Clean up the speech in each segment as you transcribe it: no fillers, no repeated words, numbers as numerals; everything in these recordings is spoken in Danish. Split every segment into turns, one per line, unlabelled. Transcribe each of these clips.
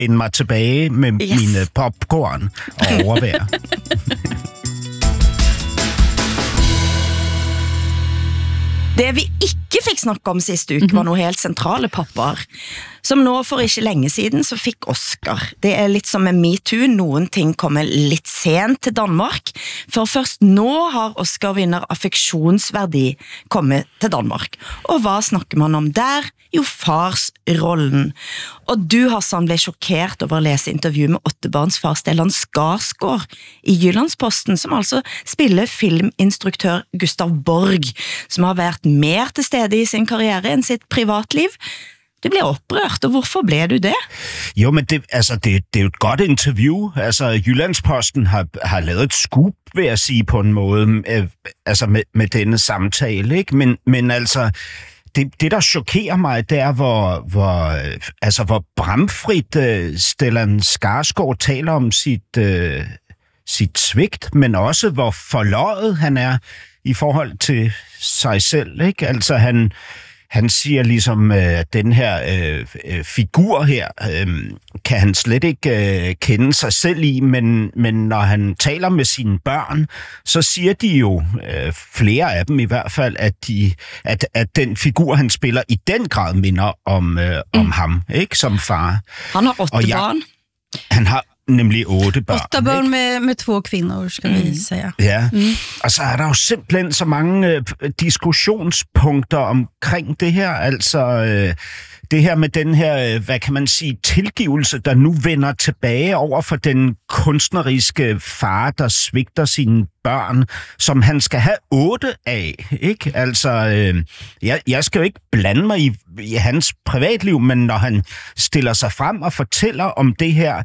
end mig tilbage med mine popcorn og overvær.
Det vi ikke fikk snakke om sidste uke var noe helt sentrale pappaer, som nå for ikke lenge siden så fikk Oscar. Det litt som med MeToo, noen ting kommer litt sent til Danmark, for først nå har Oscar-vinner affeksjonsverdi kommet til Danmark. Og hva snakker man om der? Jo, farsrollen. Og du, Hassan, ble sjokkert over å lese intervju med 8-barnsfar Stellan Skarsgård i Jyllandsposten, som altså spiller filminstruktør Gustav Borg, som har vært mer til stede i sin karriere enn sitt privatliv. Du blev opprørt, og hvorfor blev du det?
Jo, men det er jo et godt interview. Altså, Jyllandsposten har lavet et scoop, vil jeg sige på en måde, med denne samtale, ikke? Men altså, det der chokerer mig, det er, hvor bramfrit Stellan Skarsgård taler om sit svigt, men også hvor forløjet han er i forhold til sig selv, ikke? Altså, han siger ligesom, at den her figur her, kan han slet ikke kende sig selv i, men når han taler med sine børn, så siger de jo, flere af dem i hvert fald, at den figur, han spiller, i den grad minder om ham, ikke, som far.
Han har 8 barn.
Han har nemlig 8 børn.
8 barn med 2 kvinder, skal vi sige.
Ja, og så er der jo simpelthen så mange diskussionspunkter omkring det her, altså det her med den her, hvad kan man sige, tilgivelse, der nu vender tilbage over for den kunstneriske far, der svigter sine børn, som han skal have 8 af, ikke? Altså, jeg skal jo ikke blande mig i hans privatliv, men når han stiller sig frem og fortæller om det her,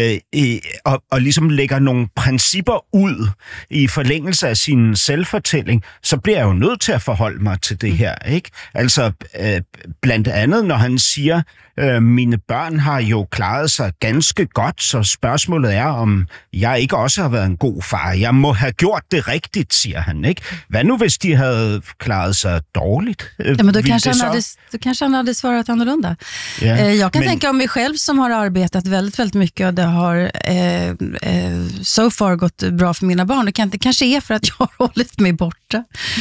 og ligesom lægger nogle principper ud i forlængelse af sin selvfortælling, så bliver jeg jo nødt til at forholde mig til det her, ikke? Altså, blandt andet, når han siger, mine børn har jo klaret sig ganske godt, så spørgsmålet er, om jeg ikke også har været en god far. Jeg må have gjort det rigtigt, siger han, ikke? Hvad nu, hvis de havde klaret sig dårligt?
Ja, men då kanske han hade svarat annorlunda.
Ja,
jag kan tänka om mig själv som har arbetat väldigt, väldigt mycket och det har so far gått bra för mina barn. Det kanske är för att jag har hållit mig borta.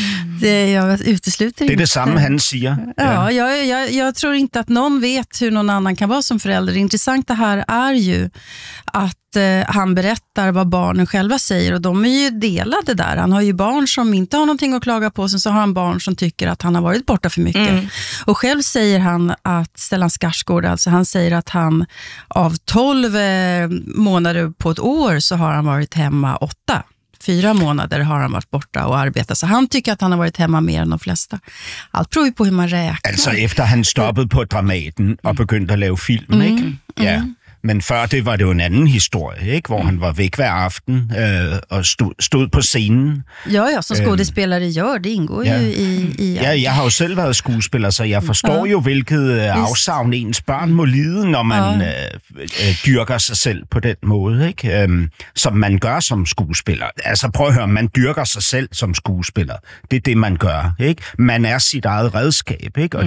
Jag utesluter inte.
Det är det samma han säger.
Ja, jag tror inte att någon vet hur någon annan kan vara som förälder. Det intressanta här är ju att han berättar vad barnen själva säger, och de är ju delade där. Han har ju barn som inte har någonting att klaga på, sen så har han barn som tycker att han har varit borta för mycket. Och själv säger han att Stellan Skarsgård, alltså han säger att han av 12 månader på ett år så har han varit hemma 8. 4 månader har han varit borta och arbetat. Så han tycker att han har varit hemma mer än de flesta. Allt beror ju på hur man räknar.
Altså efter han stoppede på Dramaten og begyndte at lave film, ikke? Ja. Men før det var det jo en anden historie, ikke? Hvor han var væk hver aften og stod på scenen.
Ja, som skådespelare gör, det indgår ju i...
Ja, jeg har jo selv været skuespiller, så jeg forstår jo, hvilket afsavn ens børn må lide, når man dyrker sig selv på den måde, ikke? Som man gør som skuespiller. Altså prøv at høre, man dyrker sig selv som skuespiller. Det er det, man gør, ikke? Man er sit eget redskab, ikke? Og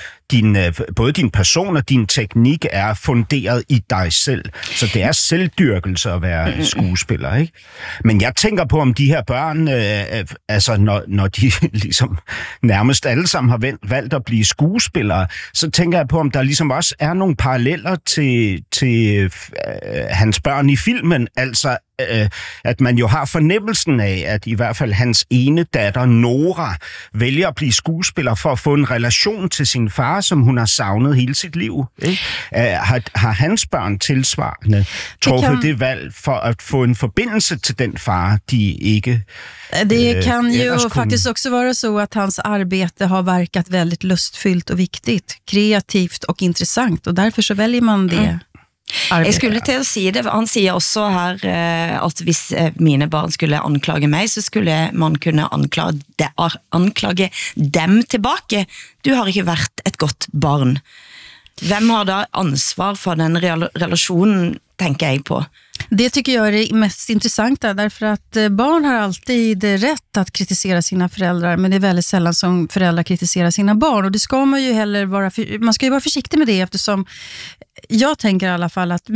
både din person og din teknik er funderet i dig selv. Så det er selvdyrkelse at være skuespiller, ikke? Men jeg tænker på, om de her børn, altså når de ligesom nærmest alle sammen har valgt at blive skuespillere, så tænker jeg på, om der ligesom også er nogle paralleller til hans børn i filmen, altså at man jo har fornemmelsen af, at i hvert fald hans ene datter, Nora, vælger at blive skuespiller for at få en relation til sin far, som hun har savnet hele sit liv. Ikke? Har hans børn tilsvarende truffet det valg for at få en forbindelse til den far, de ikke...
Det kan ju faktiskt också vara så att hans arbete har verkat väldigt lustfyllt och viktigt, kreativt och intressant, och därför så väljer man det.
Jeg skulle til å si det, han sier også her at hvis mine barn skulle anklage meg, så skulle man kunne anklage dem tilbake. Du har ikke vært et godt barn. Hvem har da ansvar for den relasjonen, tänker jag på?
Det tycker jag är det mest intressanta, därför att barn har alltid rätt att kritisera sina föräldrar, men det är väldigt sällan som föräldrar kritiserar sina barn, och det ska man ju heller man ska ju vara försiktig med det, eftersom jag tänker i alla fall att